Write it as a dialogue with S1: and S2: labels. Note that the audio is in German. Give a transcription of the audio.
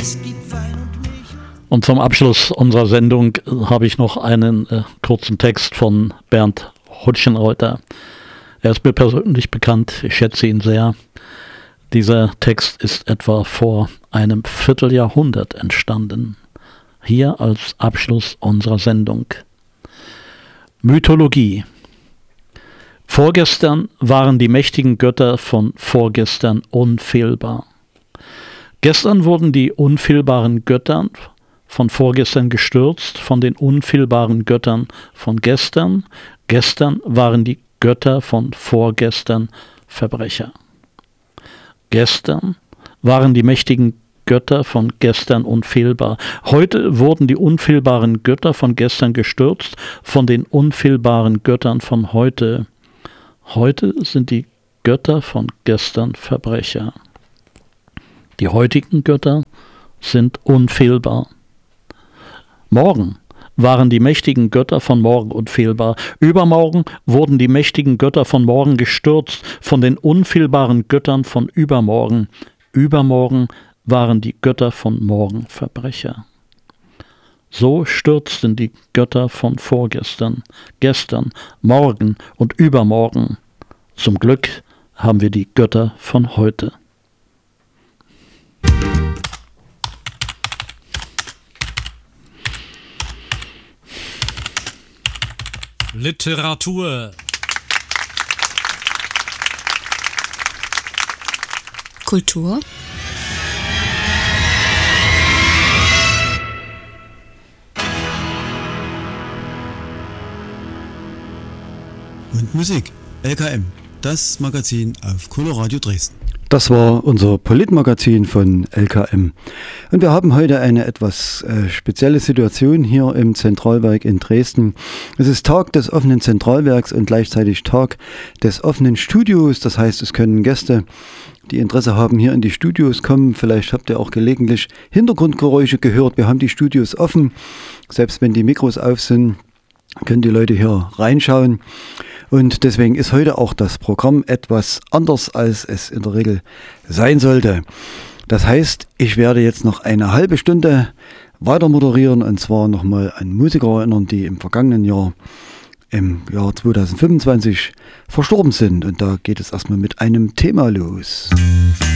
S1: Und zum Abschluss unserer Sendung habe ich noch einen kurzen Text von Bernd Hutschenreuther. Er ist mir persönlich bekannt, ich schätze ihn sehr. Dieser Text ist etwa vor einem Vierteljahrhundert entstanden. Hier als Abschluss unserer Sendung. Mythologie. Vorgestern waren die mächtigen Götter von vorgestern unfehlbar. Gestern wurden die unfehlbaren Götter von vorgestern gestürzt, von den unfehlbaren Göttern von gestern. Gestern waren die Götter von vorgestern Verbrecher. Gestern waren die mächtigen Götter von gestern unfehlbar. Heute wurden die unfehlbaren Götter von gestern gestürzt, von den unfehlbaren Göttern von heute. Heute sind die Götter von gestern Verbrecher. Die heutigen Götter sind unfehlbar. Morgen waren die mächtigen Götter von morgen unfehlbar. Übermorgen wurden die mächtigen Götter von morgen gestürzt, von den unfehlbaren Göttern von übermorgen. Übermorgen waren die Götter von morgen Verbrecher. So stürzten die Götter von vorgestern, gestern, morgen und übermorgen. Zum Glück haben wir die Götter von heute.
S2: Literatur.
S3: Kultur.
S4: Und Musik. LKM, das Magazin auf Coloradio Dresden.
S5: Das war unser Politmagazin von LKM. Und wir haben heute eine etwas spezielle Situation hier im Zentralwerk in Dresden. Es ist Tag des offenen Zentralwerks und gleichzeitig Tag des offenen Studios. Das heißt, es können Gäste, die Interesse haben, hier in die Studios kommen. Vielleicht habt ihr auch gelegentlich Hintergrundgeräusche gehört. Wir haben die Studios offen. Selbst wenn die Mikros auf sind, können die Leute hier reinschauen. Und deswegen ist heute auch das Programm etwas anders, als es in der Regel sein sollte. Das heißt, ich werde jetzt noch eine halbe Stunde weiter moderieren und zwar nochmal an Musiker erinnern, die im vergangenen Jahr, im Jahr 2025, verstorben sind. Und da geht es erstmal mit einem Thema los.